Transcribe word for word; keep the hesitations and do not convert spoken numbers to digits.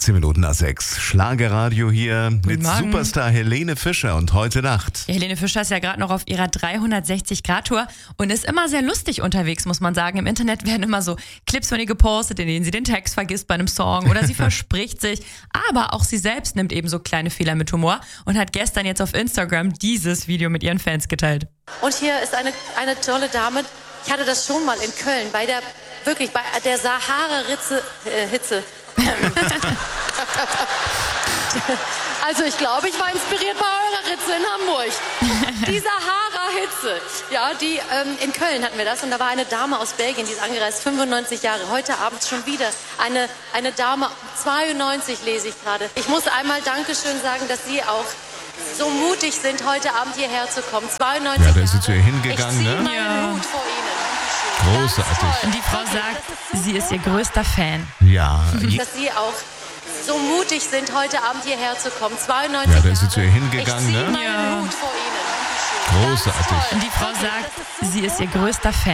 achtzehn Minuten nach sechs. Schlagerradio hier mit Morgen. Superstar Helene Fischer und heute Nacht. Ja, Helene Fischer ist ja gerade noch auf ihrer dreihundertsechzig Grad Tour und ist immer sehr lustig unterwegs, muss man sagen. Im Internet werden immer so Clips von ihr gepostet, in denen sie den Text vergisst bei einem Song oder sie verspricht sich. Aber auch sie selbst nimmt eben so kleine Fehler mit Humor und hat gestern jetzt auf Instagram dieses Video mit ihren Fans geteilt. Und hier ist eine, eine tolle Dame. Ich hatte das schon mal in Köln bei der, wirklich bei der Sahara-Ritze, äh, Hitze. Also ich glaube, ich war inspiriert bei eurer Ritze in Hamburg. Die Sahara-Hitze. Ja, die, ähm, in Köln hatten wir das und da war eine Dame aus Belgien, die ist angereist, fünfundneunzig Jahre. Heute Abend schon wieder eine, eine Dame, zweiundneunzig lese ich gerade. Ich muss einmal Dankeschön sagen, dass Sie auch so mutig sind, heute Abend hierher zu kommen. zweiundneunzig Ja, da ist sie Jahre. zu ihr hingegangen, ich ziehe ne? meinen Ja. Hut vor Ihnen. Großartig. Und die Frau sagt, sie ist ihr größter Fan. Ja, Dass Sie auch so mutig sind, heute Abend hierher zu kommen. zweiundneunzig ja, da ist sie zu ihr Jahre. hingegangen, Ich ziehe ne? meinen Ja. Hut vor Ihnen. Großartig. Und die Frau sagt, sie ist ihr größter Fan.